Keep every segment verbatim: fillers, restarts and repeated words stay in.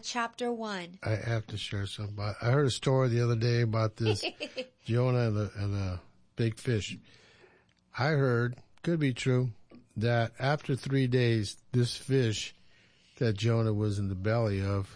chapter one. I have to share something. I heard a story the other day about this Jonah and the, and the big fish. I heard, could be true, that after three days, this fish that Jonah was in the belly of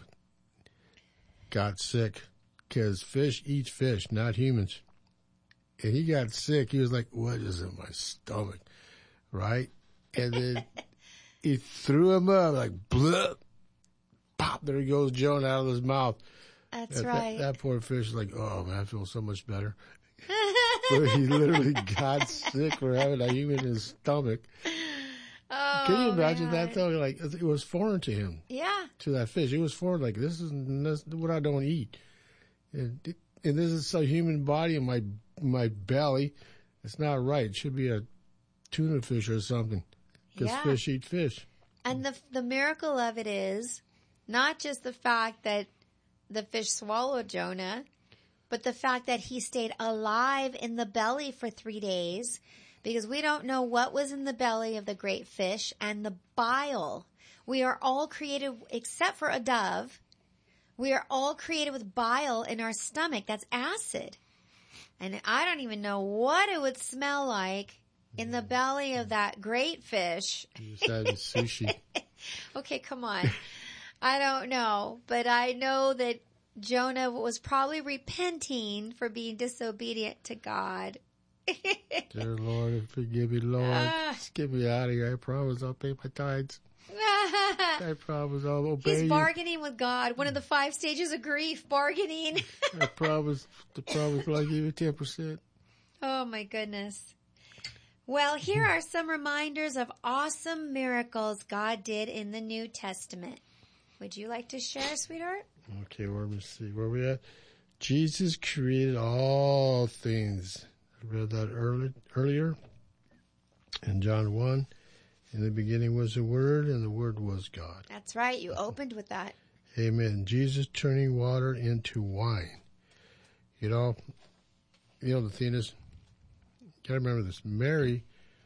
got sick, because fish eats fish, not humans. And he got sick. He was like, what is in my stomach? Right? And then he threw him up like, bleh, pop, there he goes, Jonah out of his mouth. That's that, right. That, that poor fish is like, oh man, I feel so much better. So he literally got sick for having a human in his stomach. Oh, Can you imagine man. that though? Like, it was foreign to him. Yeah. To that fish. It was foreign. Like, this is, this is what I don't eat. And, and this is a human body in my, my belly. It's not right. It should be a tuna fish or something. Because Yeah. fish eat fish. And the the miracle of it is not just the fact that the fish swallowed Jonah, but the fact that he stayed alive in the belly for three days, because we don't know what was in the belly of the great fish and the bile. We are all created, except for a dove, we are all created with bile in our stomach. That's acid. And I don't even know what it would smell like in the belly of that great fish. You just had sushi. Okay, come on. I don't know, but I know that Jonah was probably repenting for being disobedient to God. Dear Lord, forgive me, Lord. Ah. Just get me out of here. I promise I'll pay my tithes. I promise I'll obey He's you. bargaining with God. One of the five stages of grief, bargaining. I promise, the promise will I give you ten percent. Oh my goodness. Well, here are some reminders of awesome miracles God did in the New Testament. Would you like to share, sweetheart? Okay, well, let me see. Where are we at? Jesus created all things. I read that early, earlier in John one. In the beginning was the Word, and the Word was God. That's right. You opened with that. Amen. Jesus turning water into wine. You know, you know the thing is, you gotta remember this. Mary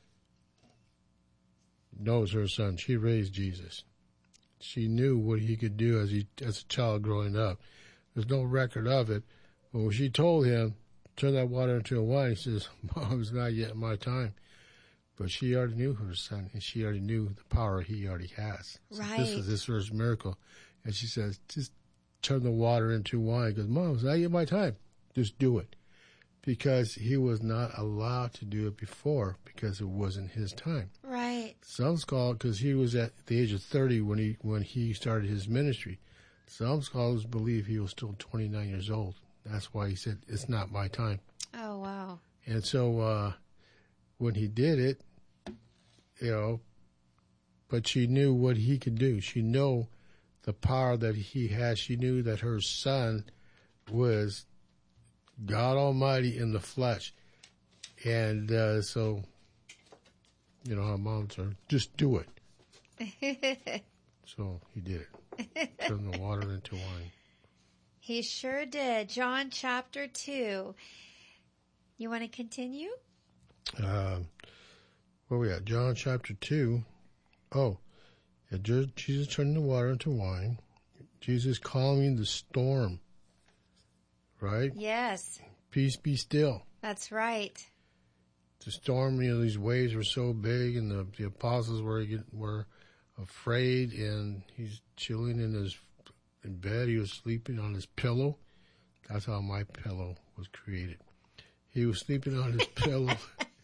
knows her son. She raised Jesus. She knew what he could do as he as a child growing up. There's no record of it. But when she told him, turn that water into a wine, he says, Mom, it's not yet my time. But she already knew her son, and she already knew the power he already has. So Right. this is his first miracle. And she says, just turn the water into wine. He goes, Mom, it's not yet my time. Just do it. Because he was not allowed to do it before because it wasn't his time. Right. Some scholars, because he was at the age of thirty when he when he started his ministry. Some scholars believe he was still twenty-nine years old. That's why he said, it's not my time. Oh, wow. And so uh, when he did it, you know, but she knew what he could do. She knew the power that he had. She knew that her son was God Almighty in the flesh. And uh, so, you know, how moms are, just do it. So he did it. Turned the water into wine. He sure did. John chapter two. You want to continue? Um, where we at? John chapter two. Oh, yeah, Jesus turning the water into wine. Jesus calming the storm. Right? Yes. Peace be still. That's right. The storm, you know, these waves were so big, and the, the apostles were were afraid, and he's chilling in his in bed. He was sleeping on his pillow. That's how my pillow was created. He was sleeping on his pillow.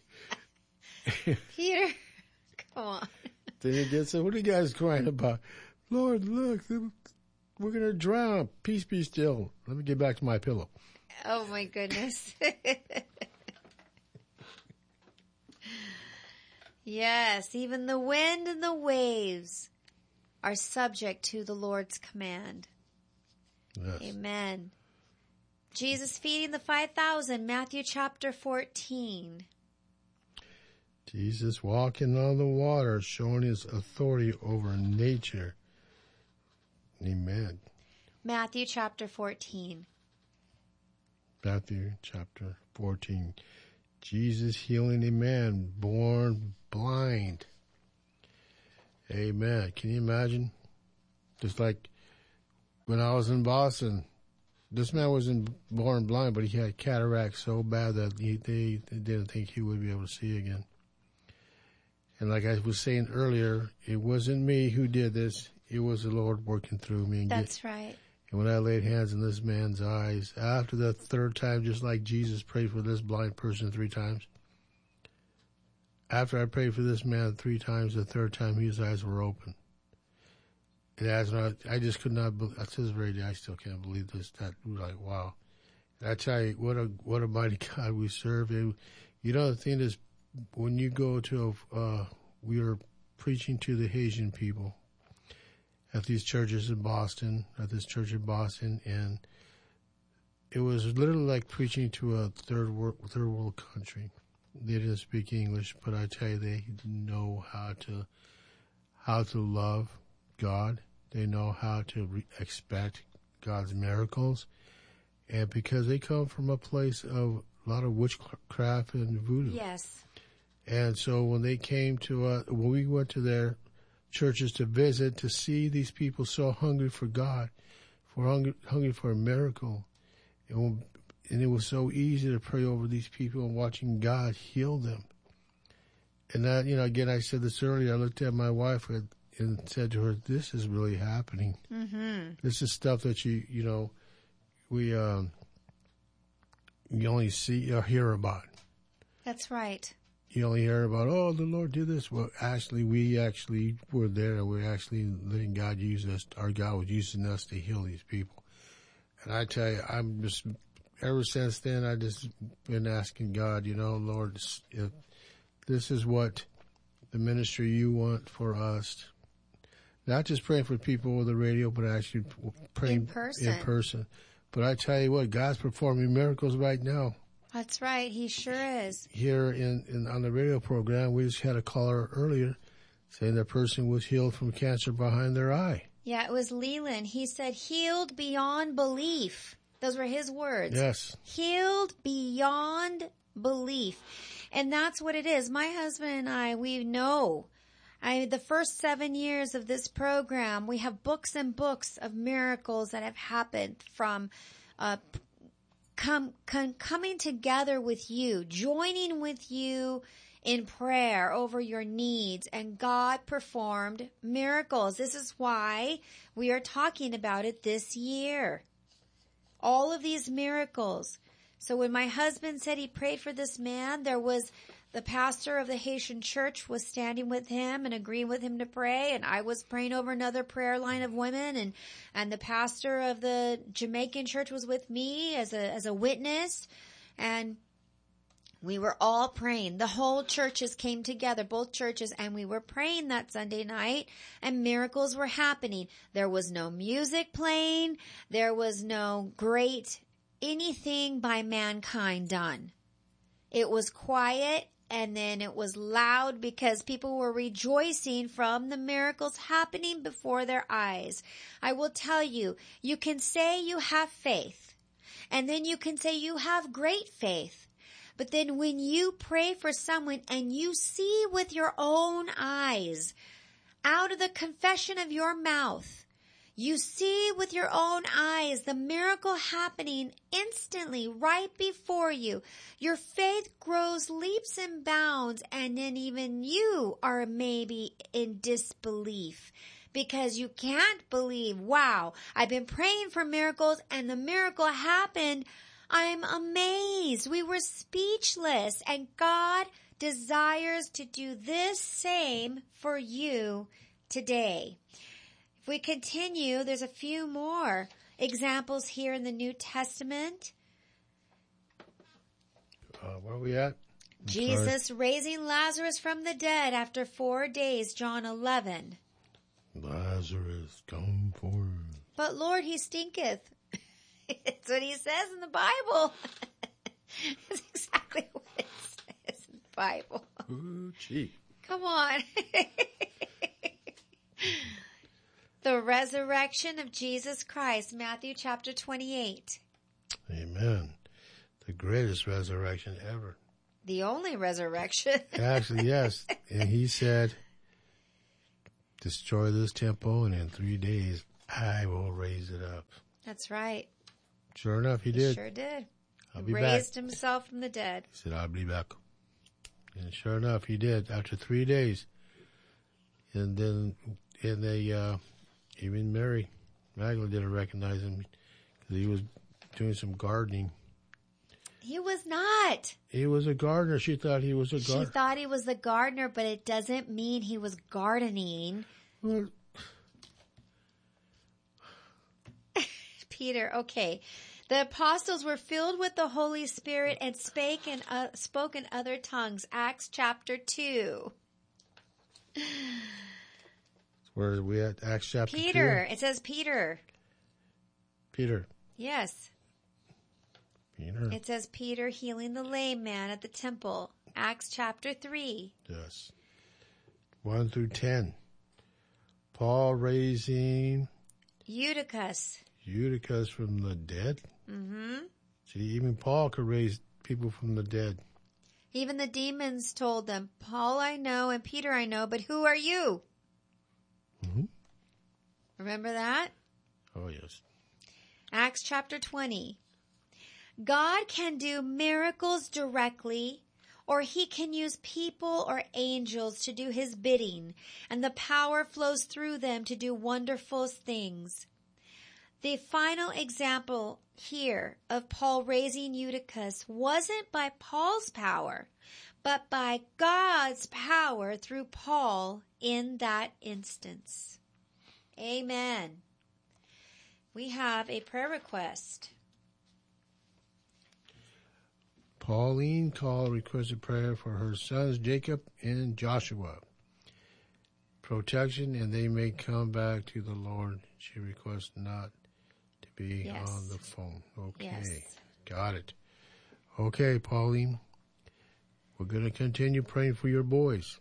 Peter, come on. Then he did say, what are you guys crying about? Lord, look, we're going to drown. Peace be still. Let me get back to my pillow. Oh, my goodness. Yes, even the wind and the waves are subject to the Lord's command. Yes. Amen. Jesus feeding the five thousand, Matthew chapter fourteen. Jesus walking on the water, showing his authority over nature. Amen. Matthew chapter fourteen. Matthew chapter fourteen. Jesus healing a man born blind. Amen. Can you imagine? Just like when I was in Boston, this man wasn't born blind, but he had cataract so bad that he, they, they didn't think he would be able to see again. And like I was saying earlier, it wasn't me who did this. It was the Lord working through me. And That's get, right. And when I laid hands on this man's eyes, after the third time, just like Jesus prayed for this blind person three times, after I prayed for this man three times, the third time his eyes were open. And as I, I just could not believe, that's his very day, I still can't believe this. That was like, wow. And I tell you, what a, what a mighty God we serve. And, you know, the thing is, when you go to, uh, we were preaching to the Haitian people at these churches in Boston, at this church in Boston, and it was literally like preaching to a third world, third world country. They didn't speak English, but I tell you, they know how to, how to love God. They know how to re- expect God's miracles. And because they come from a place of a lot of witchcraft and voodoo. Yes. And so when they came to, uh, when we went to their churches to visit, to see these people so hungry for God, for hungry, hungry for a miracle, and, and it was so easy to pray over these people and watching God heal them. And that, you know, again, I said this earlier, I looked at my wife and, and said to her, this is really happening. Mm-hmm. This is stuff that you, you know, we, um, you only see or hear about. That's right. You only hear about, oh, the Lord did this. Well, actually, we actually were there, and we're actually letting God use us. Our God was using us to heal these people. And I tell you, I'm just, ever since then, I just been asking God, you know, Lord, if this is what the ministry you want for us, not just praying for people with the radio, but actually praying In person. in person. But I tell you what, God's performing miracles right now. That's right. He sure is. Here in, in on the radio program, we just had a caller earlier saying that person was healed from cancer behind their eye. Yeah, it was Leland. He said, healed beyond belief. Those were his words. Yes. Healed beyond belief. And that's what it is. My husband and I, we know. I, the first seven years of this program, we have books and books of miracles that have happened from uh, come, come coming together with you, joining with you in prayer over your needs, and God performed miracles. This is why we are talking about it this year. All of these miracles. So when my husband said he prayed for this man, there was the pastor of the Haitian church was standing with him and agreeing with him to pray, and I was praying over another prayer line of women, and, and the pastor of the Jamaican church was with me as a, as a witness, and we were all praying. The whole churches came together, both churches, and we were praying that Sunday night, and miracles were happening. There was no music playing. There was no great anything by mankind done. It was quiet, and then it was loud because people were rejoicing from the miracles happening before their eyes. I will tell you, you can say you have faith, and then you can say you have great faith. But then when you pray for someone and you see with your own eyes, out of the confession of your mouth, you see with your own eyes the miracle happening instantly right before you. Your faith grows leaps and bounds, and then even you are maybe in disbelief because you can't believe, wow, I've been praying for miracles and the miracle happened. I'm amazed. We were speechless, and God desires to do this same for you today. If we continue, there's a few more examples here in the New Testament. Uh, where are we at? I'm Jesus sorry. raising Lazarus from the dead after four days, John eleven. Lazarus, come forth. But Lord, he stinketh. It's what he says in the Bible. That's exactly what it says in the Bible. Ooh, gee. Come on. The resurrection of Jesus Christ, Matthew chapter twenty-eight. Amen. The greatest resurrection ever. The only resurrection. Actually, yes. And he said, destroy this temple, and in three days I will raise it up. That's right. Sure enough, he He did. sure did. I'll He be raised back. himself from the dead. He said, I'll be back. And sure enough, he did after three days. And then, and they, uh, even Mary Magdalene didn't recognize him because he was doing some gardening. He was not. He was a gardener. She thought he was a She gardener. thought he was the gardener, but it doesn't mean he was gardening. Well, Peter, okay. The apostles were filled with the Holy Spirit and spake and uh, spoke in other tongues. Acts chapter two. where are we at? Acts chapter Peter. two? It says Peter. Peter. Yes. Peter. It says Peter healing the lame man at the temple. Acts chapter three. Yes. one through ten. Paul raising Eutychus. Eutychus from the dead. Mm-hmm. See, even Paul could raise people from the dead. Even the demons told them, Paul I know and Peter I know, but who are you? Mm-hmm. Remember that? Oh, yes. Acts chapter twenty. God can do miracles directly, or he can use people or angels to do his bidding, and the power flows through them to do wonderful things. The final example here of Paul raising Eutychus wasn't by Paul's power, but by God's power through Paul in that instance. Amen. We have a prayer request. Pauline called requested prayer for her sons Jacob and Joshua. Protection, and they may come back to the Lord. She requests not to be Yes. on the phone. Okay. Yes. Got it. Okay, Pauline. We're going to continue praying for your boys.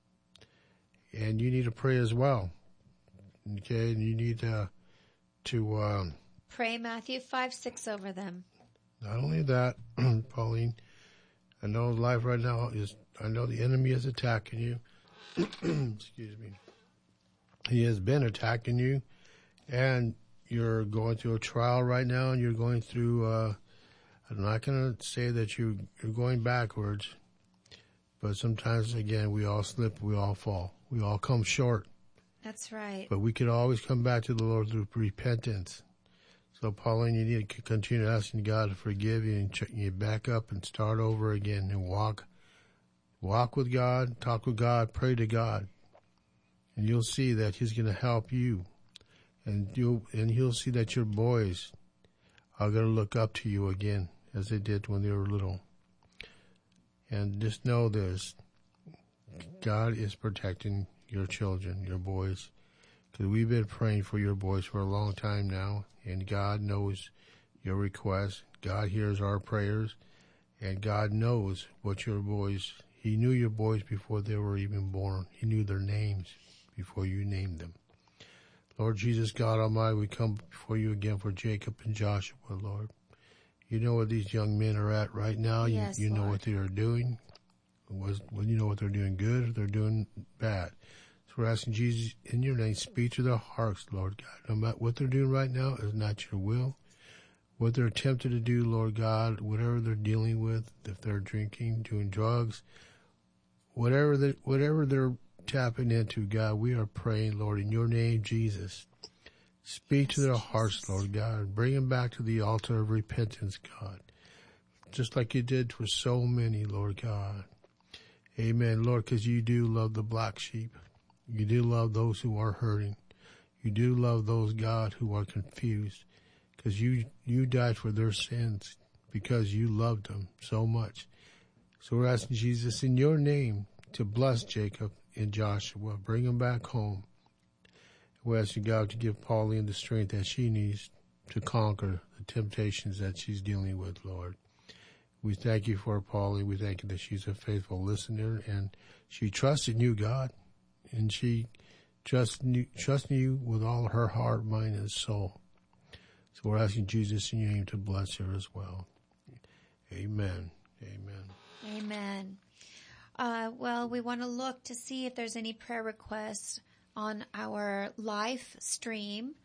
And you need to pray as well. Okay, and you need to, to um, Pray Matthew five six over them. not only that, Pauline, I know life right now is, I know the enemy is attacking you. Excuse me. He has been attacking you, and you're going through a trial right now, and you're going through, uh, I'm not going to say that you, you're going backwards, but sometimes, again, we all slip, we all fall. We all come short. That's right. But we could always come back to the Lord through repentance. So, Pauline, you need to continue asking God to forgive you and ch- you back up and start over again and walk. Walk with God, talk with God, pray to God. And you'll see that he's going to help you. And you'll, and you'll see that your boys are going to look up to you again as they did when they were little. And just know this. God is protecting your children, your boys. Because we've been praying for your boys for a long time now. And God knows your requests. God hears our prayers. And God knows what your boys, he knew your boys before they were even born. He knew their names before you named them. Lord Jesus, God Almighty, we come before you again for Jacob and Joshua, Lord. You know where these young men are at right now. Yes, you you know Lord. what they are doing. Was when you know what they're doing good or they're doing bad. So we're asking Jesus in your name, speak to their hearts, Lord God. No matter what they're doing right now is not your will. What they're attempting to do, Lord God, whatever they're dealing with, if they're drinking, doing drugs, whatever they, whatever they're tapping into, God, we are praying, Lord, in your name, Jesus. Speak Yes, to their Jesus. hearts, Lord God. Bring them back to the altar of repentance, God. Just like you did for so many, Lord God. Amen, Lord, because you do love the black sheep. You do love those who are hurting. You do love those, God, who are confused. Because you, you died for their sins because you loved them so much. So we're asking Jesus in your name to bless Jacob and Joshua. Bring them back home. We're asking God to give Pauline the strength that she needs to conquer the temptations that she's dealing with, Lord. We thank you for Pauline. We thank you that she's a faithful listener and she trusts in you, God. And she trusts in, trusts in you with all her heart, mind, and soul. So we're asking Jesus in your name to bless her as well. Amen. Amen. Amen. Uh, well, we want to look to see if there's any prayer requests on our live stream.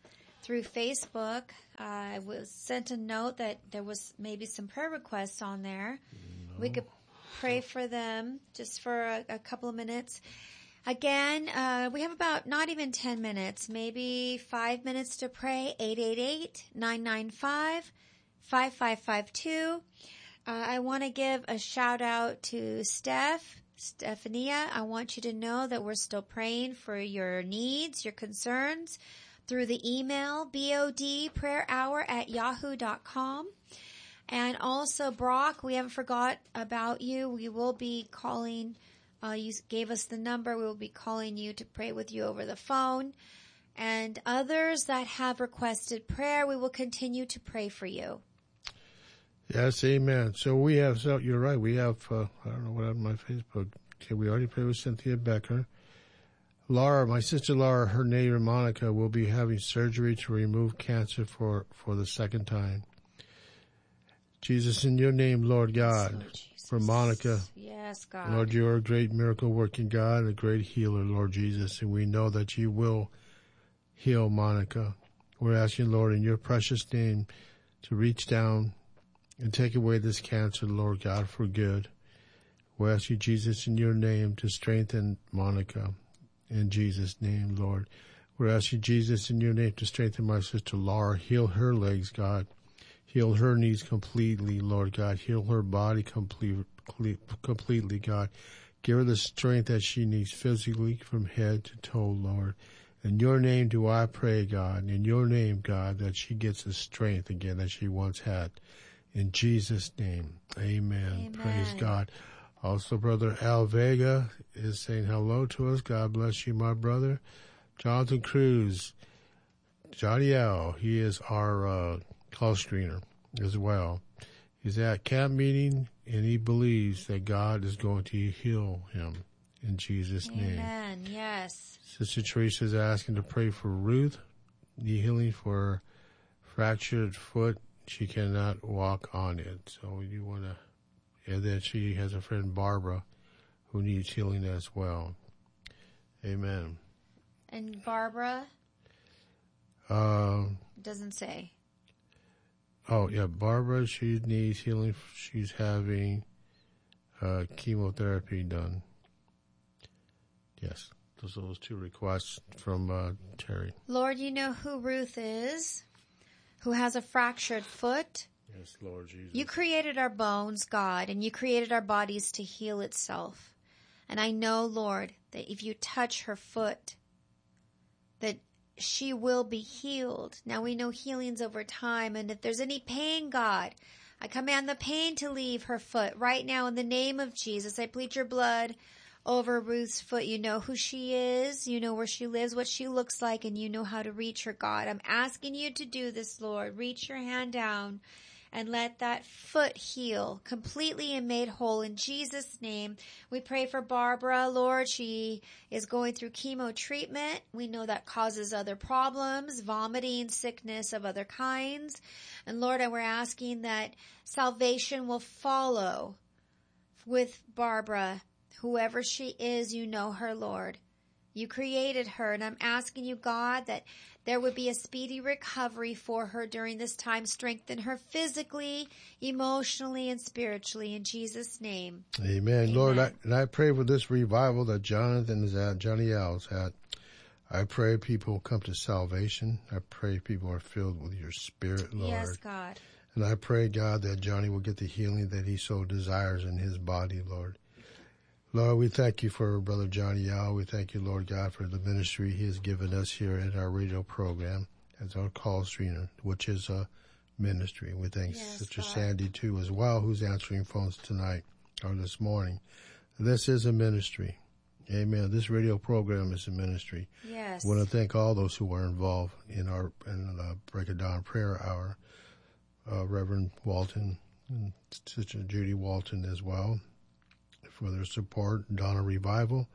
through Facebook. Uh, I was sent a note that there was maybe some prayer requests on there. No. We could pray for them just for a, a couple of minutes. Again, uh, we have about not even ten minutes, maybe five minutes to pray. eight eight eight, nine nine five, five five five two. Uh, I want to give a shout out to Steph, Stephania. I want you to know that we're still praying for your needs, your concerns through the email, bod prayer hour at yahoo dot com. And also, Brock, we haven't forgot about you. We will be calling, uh, you gave us the number. We will be calling you to pray with you over the phone. And others that have requested prayer, we will continue to pray for you. Yes, amen. So we have, so you're right, we have, uh, I don't know what happened on my Facebook. Okay, we already prayed with Cynthia Becker. Laura, my sister Laura, her neighbor Monica, will be having surgery to remove cancer for, for the second time. Jesus, in your name, Lord God, yes, for Monica. Yes, God. Lord, you are a great miracle working God, a great healer, Lord Jesus, and we know that you will heal Monica. We're asking, Lord, in your precious name to reach down and take away this cancer, Lord God, for good. We ask you, Jesus, in your name to strengthen Monica. In Jesus' name, Lord. We ask you, Jesus, in your name to strengthen my sister Laura. Heal her legs, God. Heal her knees completely, Lord God. Heal her body complete, completely, God. Give her the strength that she needs physically from head to toe, Lord. In your name do I pray, God. In your name, God, that she gets the strength again that she once had. In Jesus' name, amen. Amen. Praise God. Also, Brother Al Vega is saying hello to us. God bless you, my brother. Jonathan Cruz, Johnny L, he is our uh, call screener as well. He's at camp meeting, and he believes that God is going to heal him in Jesus' amen. name. Amen, yes. Sister Teresa is asking to pray for Ruth, the healing for fractured foot. She cannot walk on it. So you want to, and then she has a friend, Barbara, who needs healing as well. Amen. And Barbara? Uh, doesn't say. Oh, yeah, Barbara, she needs healing. She's having uh, chemotherapy done. Yes, those are those two requests from uh, Terry. Lord, you know who Ruth is. Who has a fractured foot. Yes, Lord Jesus. You created our bones, God, and you created our bodies to heal itself. And I know, Lord, that if you touch her foot, that she will be healed. Now we know healing's over time, and if there's any pain, God, I command the pain to leave her foot right now in the name of Jesus. I plead your blood over Ruth's foot. You know who she is. You know where she lives, what she looks like, and you know how to reach her, God. I'm asking you to do this, Lord. Reach your hand down and let that foot heal completely and made whole in Jesus' name. We pray for Barbara, Lord. She is going through chemo treatment. We know that causes other problems, vomiting, sickness of other kinds. And Lord, we're asking that salvation will follow with Barbara. Whoever she is, you know her, Lord. You created her, and I'm asking you, God, that there would be a speedy recovery for her during this time. Strengthen her physically, emotionally, and spiritually in Jesus' name. Amen. Amen. Lord, I, and I pray for this revival that Jonathan is at, Johnny Al's at. I pray people come to salvation. I pray people are filled with your spirit, Lord. Yes, God. And I pray, God, that Johnny will get the healing that he so desires in his body, Lord. Lord, we thank you for Brother Johnny Yao. We thank you, Lord God, for the ministry he has given us here at our radio program as our call screener, which is a ministry. We thank yes, Sister God. Sandy, too, as well, who's answering phones tonight or this morning. This is a ministry. Amen. This radio program is a ministry. Yes. I want to thank all those who are involved in our in the Break It Down Prayer Hour. Uh, Reverend Walton and Sister Judy Walton as well, for their support, Donna Revival.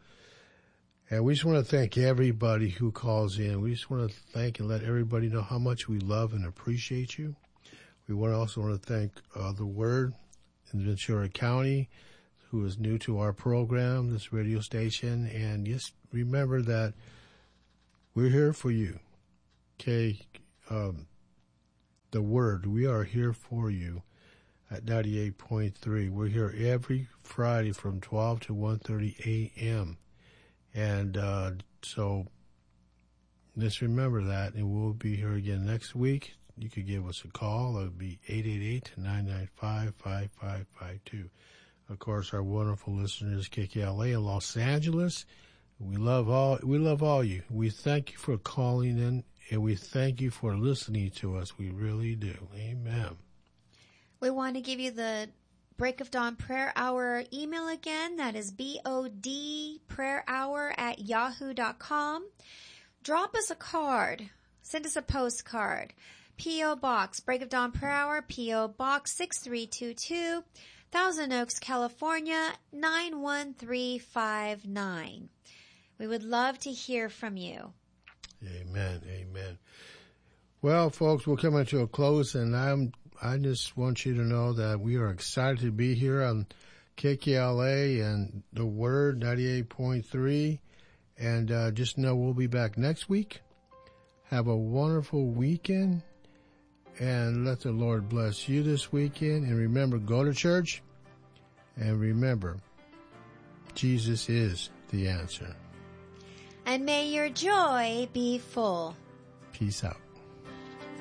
And we just want to thank everybody who calls in. We just want to thank and let everybody know how much we love and appreciate you. We want to also want to thank uh, The Word in Ventura County, who is new to our program, this radio station. And just remember that we're here for you. Okay, um, the Word. We are here for you at ninety-eight point three. We're here every Friday from twelve to one thirty a.m. And uh, so let's remember that, and we'll be here again next week. You could give us a call. It would be eight eight eight, nine nine five, five five five two. Of course, our wonderful listeners, K K L A in Los Angeles. We love all, we love all you. We thank you for calling in, and we thank you for listening to us. We really do. Amen. We want to give you the Break of Dawn Prayer Hour email again. That is B O D prayer hour at yahoo dot com. Drop us a card. Send us a postcard. P O. Box, Break of Dawn Prayer Hour, P O. Box six three two two, Thousand Oaks, California, nine one three five nine. We would love to hear from you. Amen, amen. Well, folks, we're coming to a close, and I'm I just want you to know that we are excited to be here on K K L A and the Word ninety-eight point three. And uh, just know we'll be back next week. Have a wonderful weekend. And let the Lord bless you this weekend. And remember, go to church. And remember, Jesus is the answer. And may your joy be full. Peace out.